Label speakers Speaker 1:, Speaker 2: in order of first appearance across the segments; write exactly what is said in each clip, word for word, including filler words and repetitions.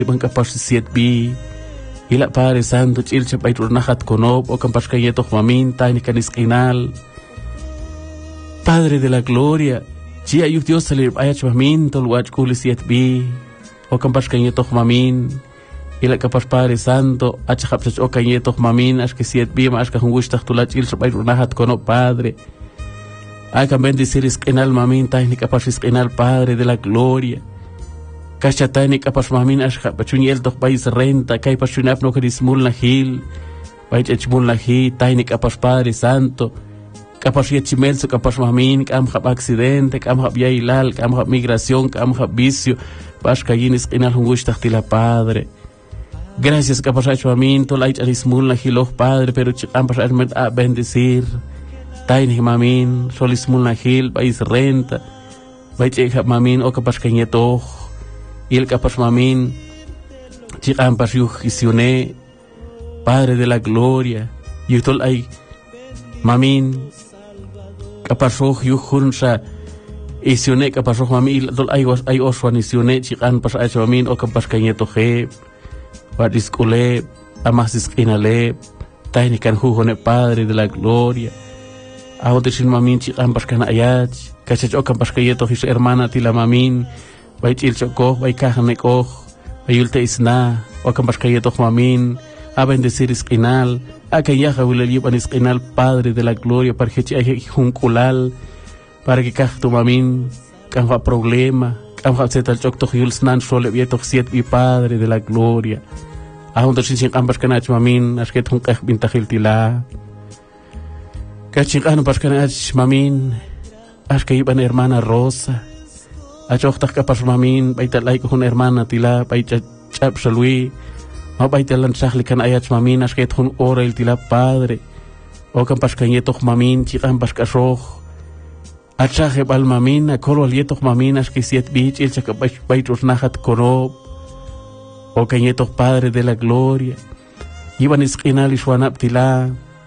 Speaker 1: Iban capaz siete bi. Y la Padre Santo, chilcha paiturnahat konob, o campascayeto juamin, tánica nisquinal. Padre de la gloria, chia yuk Dios salir ayach mamin, tolwach kuli siete bi. O campascayeto juamin. Y la capaz Padre Santo, achapchach o cayeto juamin, ashke siete bi, ashka hunguishtach tulach chilcha paiturnahat konob, Padre. Hagan bendecir isquinal mamin, tánica capaz isquinal, Padre de la gloria. Kachatani kapas mamin ashka pachunyel tok país renta kay pachunap no karismul na hil pay chmul na hi tayni kapas Padre Santo kapas yechimel so kapas mamin kam hab accidente kam hab yailal kam hab migración kam hab vicio pashka yinis qinal hungush tahtila Padre. Gracias kapas ach mamin to lait arismul na hilo Padre, pero chikam pas armet a bendecir tayni mamin solismul na hil país renta pay chikap mamin o kapas kanyeto y el capas mamin, chican pasiuj isione, Padre de la gloria, y utol ay mamin, capasuj yujunsa, isione capasuj mamin, tol ay was ay oswan isione, chican pas ay mamin o capas cañeto je, wadiscule, amasis inale, tainican jujone Padre de la gloria, ahotesin mamin chican pas can ayach, cachach o capas cañeto his hermana tila mamin. Bay chilchoko, bay kahaneko, bay ulte isna, o campascayeto mamin, a bendecir isquinal, a que yaja hulepan isquinal, Padre de la gloria, para que hay junculal, para que caj tu mamin, canja problema, canja zetal chocto yulsnan sole vieto siet y Padre de la gloria. A un sin campascanach mamin, as que un caj vintajiltila. Cachicano pascanach mamin, as que iban hermana Rosa. Achochtach kapas mamin, baita like hun hermana tila, baita chap salui, ma baita lan sahli kan ayach mamin, asket hun ora il tila Padre, o kampas kanyetoch mamin, chikam pas kasoch, achaje bal mamin, akolo alietoch mamin, aske siet bich, il chaka baitos nahat korob, o kanyetoch Padre de la gloria, iban iskinal iswanap tila,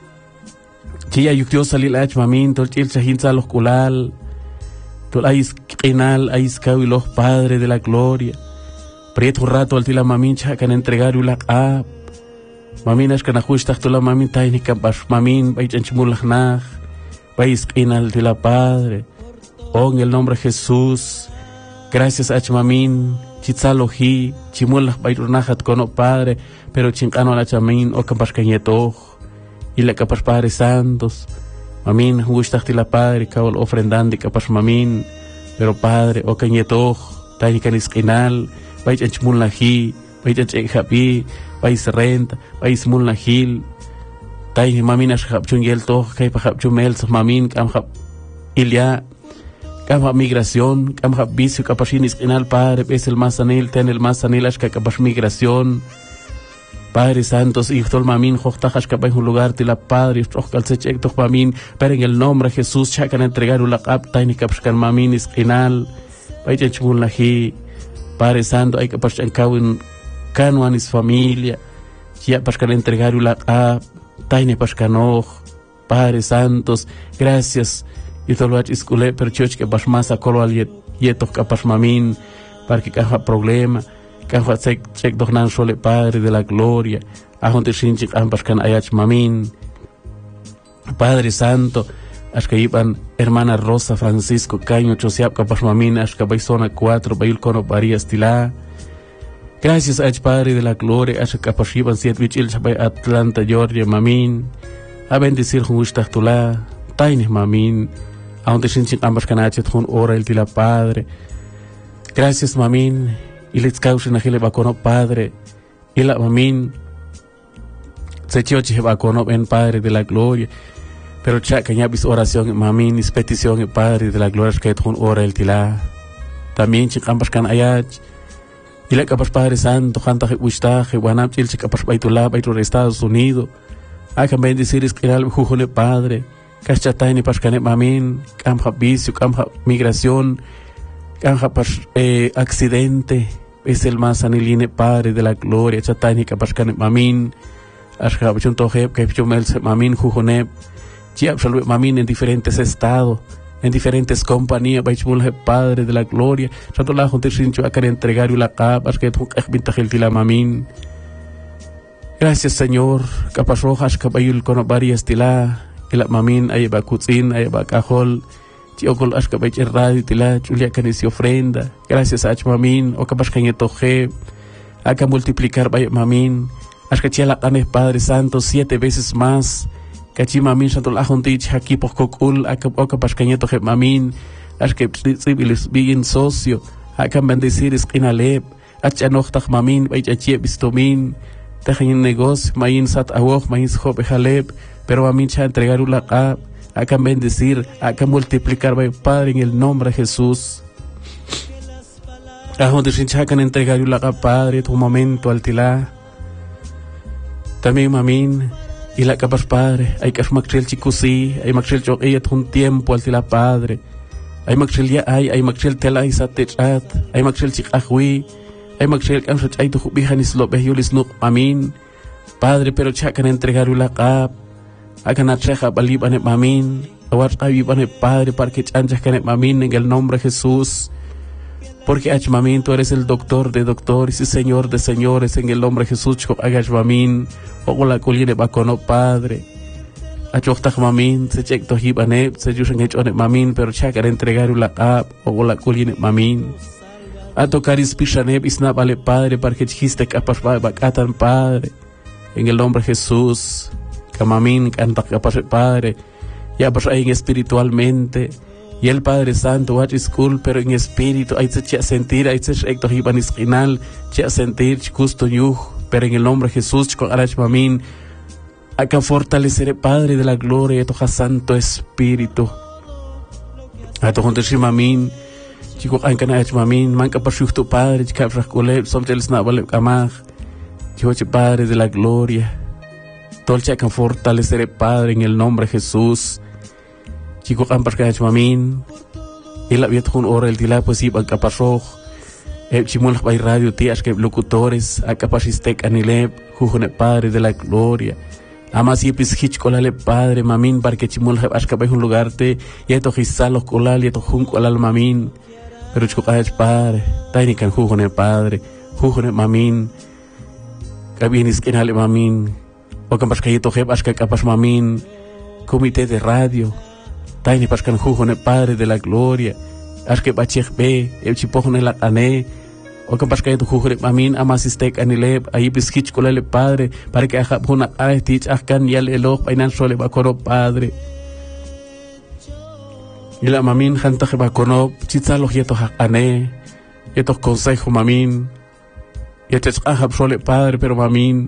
Speaker 1: chia yuktios salil ach mamin, tol chil chahin saloch kulal, tol ais qinal ais kawiloh Padre de la gloria. Prieto rato al tila mamin chakan entregar ulak ab. Mamin as kana khushtach tula mamin tayni kampas mamin bay chanchmulach nach. Bais qinal tila Padre. Oh, en el nombre de Jesús. Gracias ach mamin chitzalohi chimulach bay runachat kono Padre, pero chinkano la chamin o kampas kanyetoh. Y la kapas Padre Santos. Mamin, gustach tila Padre, kawal ofrendandi kapas mamin, pero Padre, o kanyetoh, tayo kanis kinal, bay chanchmul na hi, bay chanchhapi, bay renta, bay smul na hil, tayo mamin as hapchun yeltoh, kay pahapchumel sa mamin, kam hap ilya, kam hap migración, kam hap vicio, kapasinis kinal Padre, es el más anil, ten el más anil, as kapas migración, Padre Santos, y tol mamin, jochtajas que un lugar tila Padre, ojkal sechek toch mamin, pero en el nombre de Jesús, chacan entregar ulakap, taini kapskan mamin iskinal, vaya chmulahi, Padre Santo, hay que paskan kawin kanuan is familia, ya paskan entregar ulakap, taini paskanoj, Padre Santos, gracias, y tol wach iskule, pero choch que pas masa kolo al yetoch kapas mamin, para que caja problema, Kanwa check check doch nan sole Padre de la gloria, ahonte sinchik ampas kan ayach mamin. Padre Santo, ashka iban hermana Rosa Francisco Caño chosiap kapas mamin, ashka bay zona cuatro, bayul kono Parías tila. Gracias ach Padre de la gloria, ashka kapas iban siet wichil bay Atlanta, Georgia, mamin. A bendecir junguishtach tula, tainih mamin. Ahonte sinchik ampas kan ayach hun ora el tila Padre. Gracias mamin. Y les causa na hile bakono Padre, y la mamin se chioche bakono en Padre de la gloria, pero chaca ñabis oración mamin is petición en Padre de la gloria que tun ora el tila. También chicambas kan ayach, y la capas Padre Santo, janta que gustaje, guanap chil chicapas baitula, baitur Estados Unidos, akan bendecir es que el jujole Padre, cachatay ni pascanet mamin, camja vicio, camja migración, camja pas eh, accidente, es el más aniline Padre de la gloria, chatay kapas kanet mamin, ashka bachun toheb, que chumel mamin jujoneb, chiap salve mamin en diferentes estados, en diferentes compañías, Baichmul, Padre de la Gloria, Satola Junte Sincho, Acar entregar y la capas, que tu Ejbintajiltila Mamin. Gracias, Señor, Capas Rojas, Cabayul con varias tila, y la Mamin, Ayeba Cutzin, Ayeba Cajol, Chiocol Ashkabay Radio Tila, Julia Canis y ofrenda. Gracias, Ach Mamin, o Capas Cañetoje, Acá multiplicar Bay Mamin, Ashkachala Canes Padre Santo, siete veces más. Cachi Mamin, Santol Ajontich, aquí por Cocul, Acá Capas Cañetoje Mamin, Ashke Civilis, bien socio, Acá bendecir Esquinaleb, Achanochtach Mamin, Bayachie Bistomin, Tejen negocio, Main Sat Awok, Main Jope Jaleb, pero Mamin Cha entregar una Ab. Acá bendecir, acá multiplicar, Padre, en el nombre de Jesús. A donde se enchacan entregar la Padre, tu momento altilá. También Mamin, y la capas Padre, hay que maxil chicusí, hay maxil choquilla un tiempo altilá Padre. Hay maxil ya hay, hay maxil tela y satechat, hay maxil chicahui, hay maxil cansach hay tu bijanis lo bejulis no Mamin. Padre, pero chacan entregar la cap. Akan atreja balibane Mamin, awat ayibane Padre, para que chanchas canet Mamin en el nombre de Jesús. Porque Ach Mamin, tú eres el doctor de doctores y Señor de señores, en el nombre de Jesús, Agach Mamin, o la coline bacono Padre. Achochtach Mamin, se chek to hibane, se yusen hechone Mamin, pero chacar entregar la cap, o la coline Mamin. A tocar ispishaneb isnabale Padre, para que chiste capas bacatan Padre, en el nombre de Jesús. Mamin, canta capaz Padre, ya pues ahí espiritualmente, y el Padre Santo, what is cool, pero en espíritu, hay que sentir, hay que ecto hibanis final, que sentir, justo yuj, pero en el nombre de Jesús, con Arach Mamin, acá fortalecer Padre de la gloria, y toja Santo Espíritu, a to juntos Mamin, chico, ancan Arach Mamin, manca para tu Padre, chica, fraculeb, som teles nabale kamaj, chico, Padre de la gloria. Tolcha can fortalecer Padre en el nombre de Jesús. Chico campas que Mamin. Y la viet un hora el tila pues iba capasoj. El chimol by radio tías que locutores a capacistec anileb jujone Padre de la gloria. Amas y pis hitchcolale Padre Mamin para que chimol ascabay un lugar te y esto gisalos colal y esto junco al Mamin. Pero chico cach Padre, tiny can jujone Padre, jujone Mamin. Cabinis kenale Mamin. O campas que yo heb que capas Mamin, comité de radio, taini pascan jujone Padre de la gloria, as que bachech be, el chipojone la ane, o campas que yo jujone Mamin, amasistek anileb, ahí biskich colale Padre, para que ajab una aretich ahkan yal eloj, painan sole bacoro Padre. Y la Mamin janta que bacono, chitzalo yeto ane, yeto consejo Mamin, yetes ahab sole Padre, pero Mamin.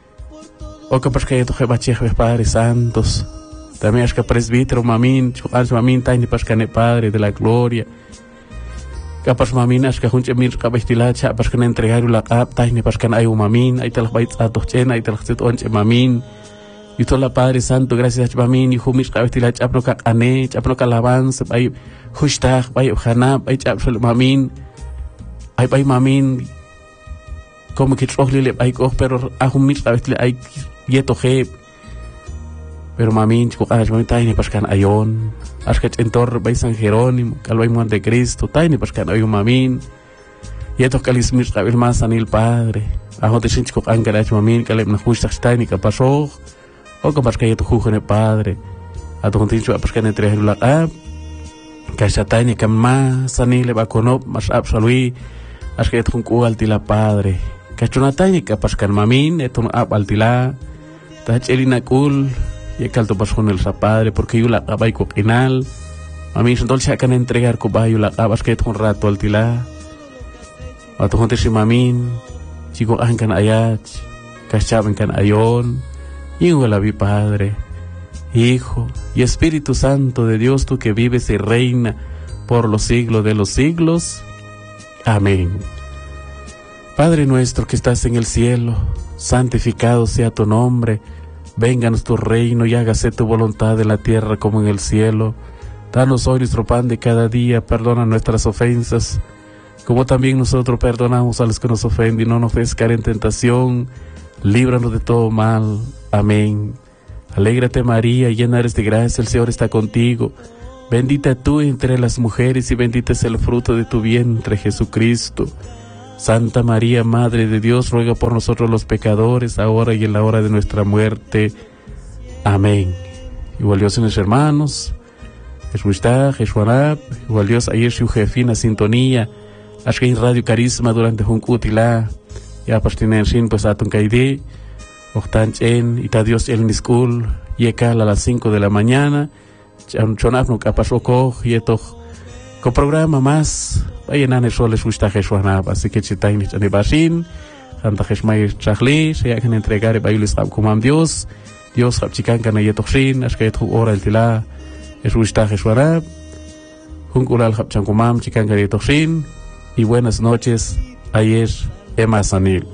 Speaker 1: O capaz que yo toque bacheje Padre Santos. También es que presbítero Mamin, chukas Mamin, taini pascane Padre de la gloria. Capaz Mamin es que junche mir cabestilacha, pascan entregar la cap, taini pascan ayu Mamin, ahí te las baits a tochena, ahí te las onche Mamin. Y todo la Padre Santo, gracias a Mamin, y humis cabestilacha, apno ka ane, apno ka alabanza, ahí hushtag, ahí hanab, ahí chapsol Mamin, ahí ahí Mamin. Como que trochli le hay coh, pero a humis cabestilacha, ahí yeto heb. Pero Mamin, chico, ah, Mamin, taini pascan ayon. Ascach entor, bay San Jerónimo, calvay Monte Cristo, taini pascan ayon Mamin. Yeto calismir cabel más anil Padre. Ajo te chico, angarach Mamin, caleb na hushtag taini kapasoj. O capaz que yeto jujone Padre. A tu contincho, pascan entre la ab. Kasha taini kama sanile bakonop, mas absolui. Ascach junku altila Padre. Kachuna taini kapascan Mamin, eton ab altila. Tach elina kul. Y el caldo pasó con el Padre, porque yo la acabé coquinal. A mí son dolce acan entregar cobayo la acabas que un rato al tilá. A tu gente si Mamin, chico ancan ayach, cachaban can ayon, y un la vi Padre, Hijo y Espíritu Santo de Dios, tú que vives y reina por los siglos de los siglos. Amén. Padre nuestro que estás en el cielo, santificado sea tu nombre. Vénganos tu reino y hágase tu voluntad en la tierra como en el cielo. Danos hoy nuestro pan de cada día, perdona nuestras ofensas, como también nosotros perdonamos a los que nos ofenden, y no nos dejes caer en tentación, líbranos de todo mal. Amén. Alégrate María, llena eres de gracia, el Señor está contigo. Bendita tú entre las mujeres y bendito es el fruto de tu vientre, Jesucristo. Santa María, Madre de Dios, ruega por nosotros los pecadores, ahora y en la hora de nuestra muerte. Amén. Igual Dios en los hermanos, Jesús está, Jesús igual Dios ayer su jefina sintonía, aquí en Radio Carisma durante Juncutila, ya pastinen sin pues atun kaide, octanchen, y ta Dios el niscul, y a las cinco de la mañana, chonaf no capasoko, y esto, con programa más, vayan a nesoles gusta Jesús, así que chitain ni chane basin, Santa Jesmay Chachli, se hagan entregar bayulis como Dios, Dios chican kana yetoxin, as que tu hora el tila, es gusta Jesús, Junculal Hapchankumam, chican kana yetoxin, y buenas noches, ayer, Emma Sanil.